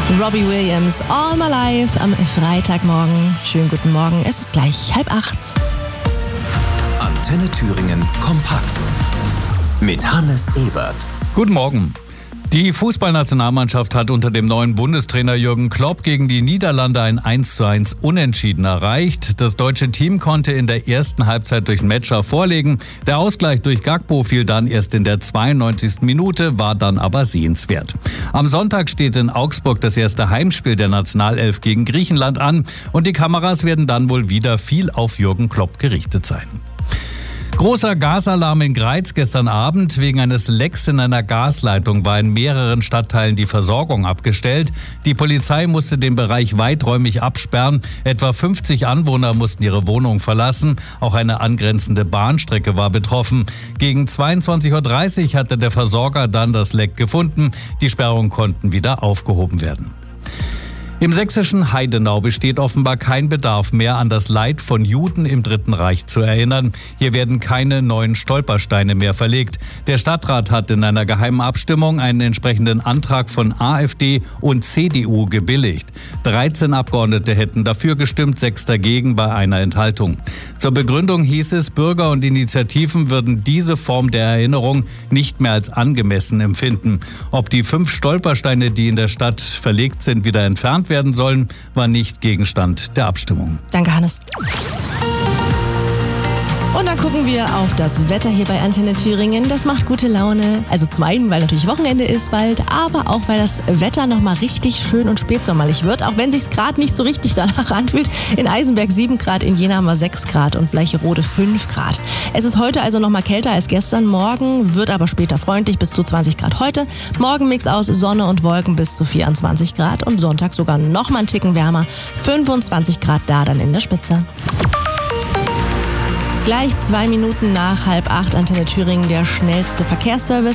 Robbie Williams, All My Life am Freitagmorgen. Schönen guten Morgen, es ist gleich 7:30. Antenne Thüringen kompakt mit Hannes Ebert. Guten Morgen. Die Fußballnationalmannschaft hat unter dem neuen Bundestrainer Jürgen Klopp gegen die Niederlande ein 1:1 Unentschieden erreicht. Das deutsche Team konnte in der ersten Halbzeit durch Metscher vorlegen. Der Ausgleich durch Gakpo fiel dann erst in der 92. Minute, war dann aber sehenswert. Am Sonntag steht in Augsburg das erste Heimspiel der Nationalelf gegen Griechenland an und die Kameras werden dann wohl wieder viel auf Jürgen Klopp gerichtet sein. Großer Gasalarm in Greiz gestern Abend. Wegen eines Lecks in einer Gasleitung war in mehreren Stadtteilen die Versorgung abgestellt. Die Polizei musste den Bereich weiträumig absperren. Etwa 50 Anwohner mussten ihre Wohnung verlassen. Auch eine angrenzende Bahnstrecke war betroffen. Gegen 22:30 Uhr hatte der Versorger dann das Leck gefunden. Die Sperrungen konnten wieder aufgehoben werden. Im sächsischen Heidenau besteht offenbar kein Bedarf mehr, an das Leid von Juden im Dritten Reich zu erinnern. Hier werden keine neuen Stolpersteine mehr verlegt. Der Stadtrat hat in einer geheimen Abstimmung einen entsprechenden Antrag von AfD und CDU gebilligt. 13 Abgeordnete hätten dafür gestimmt, 6 dagegen bei einer Enthaltung. Zur Begründung hieß es, Bürger und Initiativen würden diese Form der Erinnerung nicht mehr als angemessen empfinden. Ob die 5 Stolpersteine, die in der Stadt verlegt sind, wieder entfernt werden sollen, war nicht Gegenstand der Abstimmung. Danke, Hannes. Und dann gucken wir auf das Wetter hier bei Antenne Thüringen. Das macht gute Laune. Also zum einen, weil natürlich Wochenende ist bald, aber auch, weil das Wetter nochmal richtig schön und spätsommerlich wird. Auch wenn es sich gerade nicht so richtig danach anfühlt. In Eisenberg 7 Grad, in Jena haben wir 6 Grad und Bleicherode 5 Grad. Es ist heute also nochmal kälter als gestern. Morgen wird aber später freundlich, bis zu 20 Grad heute. Morgen Mix aus Sonne und Wolken bis zu 24 Grad und Sonntag sogar nochmal einen Ticken wärmer. 25 Grad da dann in der Spitze. Gleich 2 Minuten nach 7:30, Antenne Thüringen, der schnellste Verkehrsservice.